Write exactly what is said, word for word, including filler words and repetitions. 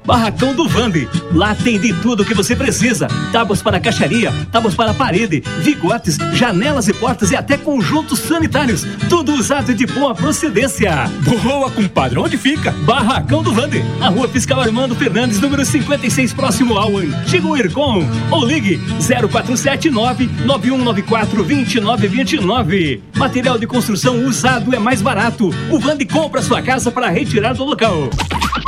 Barracão do Vande. Lá tem de tudo que você precisa. Tábuas para caixaria, tábuas para parede, vigotes, janelas e portas e até conjuntos sanitários. Tudo usado de boa procedência. Boa, compadre. Onde fica? Barracão do Vande. Na rua Fiscal Armando Fernandes, número cinquenta e seis, próximo ao antigo Ircom. Ou ligue zero quatro sete nove nove um nove quatro dois nove dois nove. Material de construção usado é mais barato. O Vande compra sua casa para retirar do local.